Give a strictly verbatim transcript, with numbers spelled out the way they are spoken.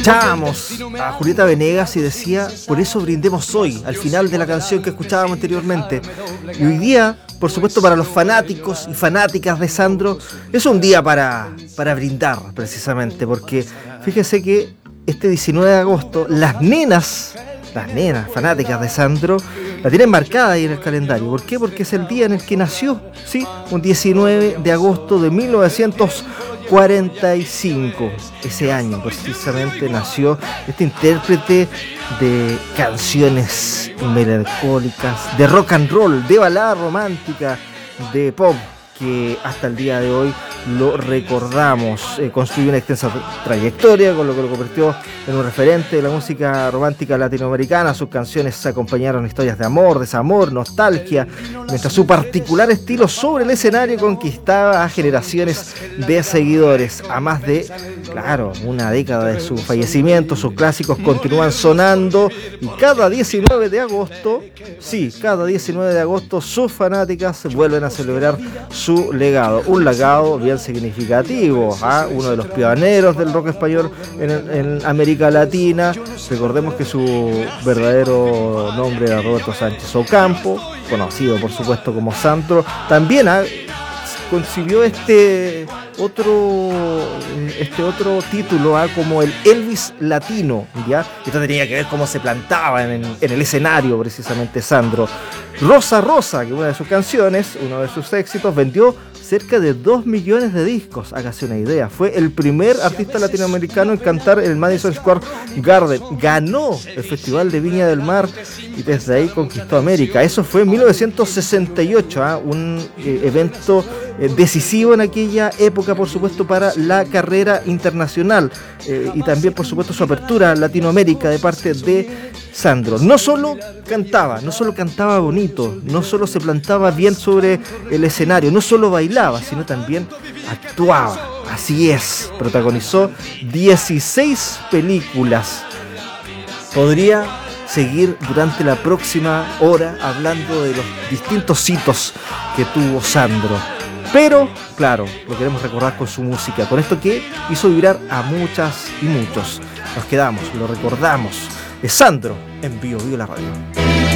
Escuchábamos a Julieta Venegas y decía, por eso brindemos hoy, al final de la canción que escuchábamos anteriormente. Y hoy día, por supuesto, para los fanáticos y fanáticas de Sandro, es un día para, para brindar, precisamente, porque fíjense que este diecinueve de agosto, las nenas, las nenas fanáticas de Sandro, la tienen marcada ahí en el calendario. ¿Por qué? Porque es el día en el que nació, ¿sí? Un diecinueve de agosto de mil novecientos cuarenta y cinco. Ese año precisamente nació este intérprete de canciones melancólicas, de rock and roll, de balada romántica, de pop, que hasta el día de hoy lo recordamos. Eh, construyó una extensa trayectoria, con lo que lo convirtió en un referente de la música romántica latinoamericana. Sus canciones se acompañaron historias de amor, desamor, nostalgia, mientras su particular estilo sobre el escenario conquistaba a generaciones de seguidores. A más de, claro, una década de su fallecimiento, sus clásicos continúan sonando y cada diecinueve de agosto, sí, cada diecinueve de agosto sus fanáticas vuelven a celebrar su legado. Un legado bien significativo, ¿ah? Uno de los pioneros del rock español en, en América Latina. Recordemos que su verdadero nombre era Roberto Sánchez Ocampo, conocido por supuesto como Sandro. También ¿ah? concibió este otro este otro título ¿ah? como el Elvis Latino, ¿ya? Esto tenía que ver cómo se plantaba en, en el escenario precisamente Sandro. Rosa Rosa, que una de sus canciones, uno de sus éxitos, vendió cerca de dos millones de discos, hágase una idea. Fue el primer artista latinoamericano en cantar en el Madison Square Garden. Ganó el Festival de Viña del Mar y desde ahí conquistó América. Eso fue en mil novecientos sesenta y ocho, ¿eh? un eh, evento eh, decisivo en aquella época, por supuesto, para la carrera internacional eh, y también, por supuesto, su apertura a Latinoamérica de parte de Sandro. No solo cantaba, no solo cantaba bonito, no solo se plantaba bien sobre el escenario, no solo bailaba, sino también actuaba. Así es, protagonizó dieciséis películas. Podría seguir durante la próxima hora hablando de los distintos hitos que tuvo Sandro. Pero, claro, lo queremos recordar con su música, con esto que hizo vibrar a muchas y muchos. Nos quedamos, lo recordamos. Es Sandro en Bio Bio la Radio.